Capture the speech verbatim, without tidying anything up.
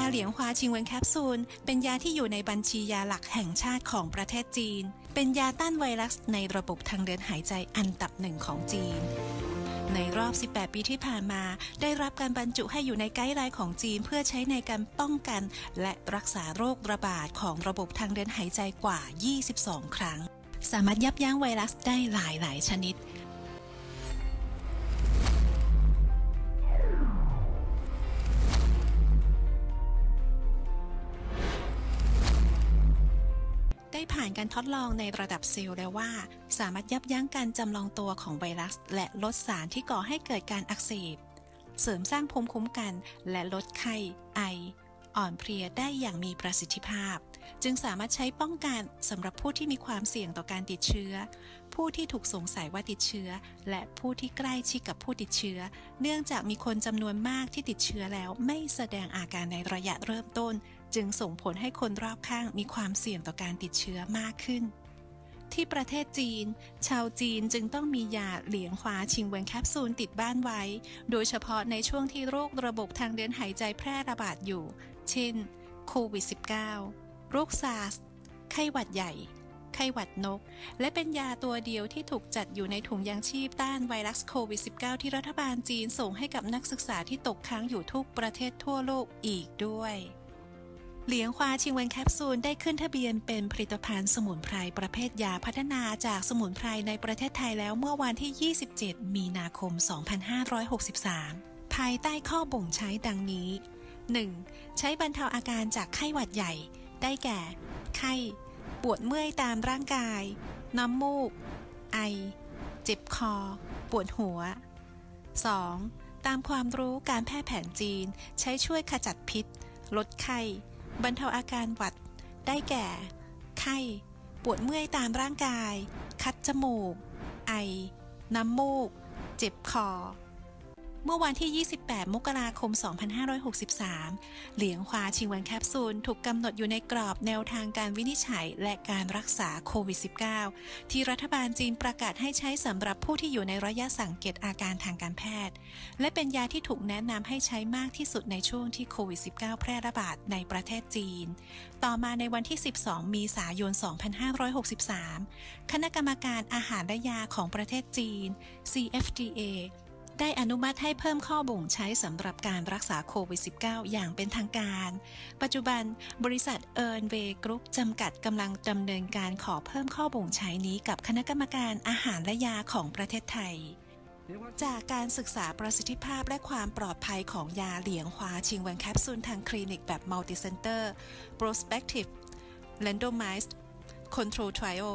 เหลียงฮวาชิงเวินแคปซูลเป็นยาที่อยู่ในบัญชียาหลักแห่งชาติของประเทศจีนเป็นยาต้านไวรัสในระบบทางเดินหายใจอันดับหนึ่งของจีนในรอบสิบแปดปีที่ผ่านมาได้รับการบรรจุให้อยู่ในไกด์ไลน์ของจีนเพื่อใช้ในการป้องกันและรักษาโรคระบาดของระบบทางเดินหายใจกว่ายี่สิบสองครั้งสามารถยับยั้งไวรัสได้หลายหลายชนิดได้ผ่านการทดลองในระดับเซลล์แล้วว่าสามารถยับยั้งการจำลองตัวของไวรัสและลดสารที่ก่อให้เกิดการอักเสบเสริมสร้างภูมิคุ้มกันและลดไข้ไออ่อนเพลียได้อย่างมีประสิทธิภาพจึงสามารถใช้ป้องกันสำหรับผู้ที่มีความเสี่ยงต่อการติดเชื้อผู้ที่ถูกสงสัยว่าติดเชื้อและผู้ที่ใกล้ชิดกับผู้ติดเชื้อเนื่องจากมีคนจำนวนมากที่ติดเชื้อแล้วไม่แสดงอาการในระยะเริ่มต้นจึงส่งผลให้คนรอบข้างมีความเสี่ยงต่อการติดเชื้อมากขึ้นที่ประเทศจีนชาวจีนจึงต้องมียาเหลียงฮวาชิงเวินแคปซูลติดบ้านไว้โดยเฉพาะในช่วงที่โรคระบบทางเดินหายใจแพร่ระบาดอยู่เช่นโควิด สิบเก้า โรคซาร์สไข้หวัดใหญ่ไข้หวัดนกและเป็นยาตัวเดียวที่ถูกจัดอยู่ในถุงยางชีพต้านไวรัสโควิด สิบเก้า ที่รัฐบาลจีนส่งให้กับนักศึกษาที่ตกค้างอยู่ทุกประเทศทั่วโลกอีกด้วยเหลียงฮวาชิงเวินแคปซูลได้ขึ้นทะเบียนเป็นผลิตภัณฑ์สมุนไพรประเภทยาพัฒนาจากสมุนไพรในประเทศไทยแล้วเมื่อวันที่ ยี่สิบเจ็ด มีนาคม สองพันห้าร้อยหกสิบสาม ภายใต้ข้อบ่งใช้ดังนี้ หนึ่ง ใช้บรรเทาอาการจากไข้หวัดใหญ่ได้แก่ ไข้ ปวดเมื่อยตามร่างกาย น้ำมูก ไอ เจ็บคอ ปวดหัว สอง ตามความรู้การแพทย์แผนจีนใช้ช่วยขจัดพิษ ลดไข้บรรเทาอาการหวัดได้แก่ ไข้ ปวดเมื่อยตามร่างกาย คัดจมูก ไอ น้ำมูก เจ็บคอเมื่อวันที่ ยี่สิบแปด มกราคม สองพันห้าร้อยหกสิบสาม เหลียงฮวาชิงเวินแคปซูลถูกกำหนดอยู่ในกรอบแนวทางการวินิจฉัยและการรักษาโควิด สิบเก้า ที่รัฐบาลจีนประกาศให้ใช้สำหรับผู้ที่อยู่ในระยะสังเกตอาการทางการแพทย์และเป็นยาที่ถูกแนะนำให้ใช้มากที่สุดในช่วงที่โควิด สิบเก้า แพร่ระบาดในประเทศจีนต่อมาในวันที่ สิบสอง เมษายน สองพันห้าร้อยหกสิบสาม คณะกรรมการอาหารและยาของประเทศจีน ซี เอฟ ดี เอได้อนุมัติให้เพิ่มข้อบ่งใช้สำหรับการรักษาโควิด สิบเก้า อย่างเป็นทางการ ปัจจุบันบริษัทเอิร์นเวย์กรุ๊ปจำกัดกำลังดำเนินการขอเพิ่มข้อบ่งใช้นี้กับคณะกรรมการอาหารและยาของประเทศไทยจากการศึกษาประสิทธิภาพและความปลอดภัยของยาเหลียงฮวาชิงเวินแคปซูลทางคลินิกแบบ Multicenter Prospective Randomized Control Trial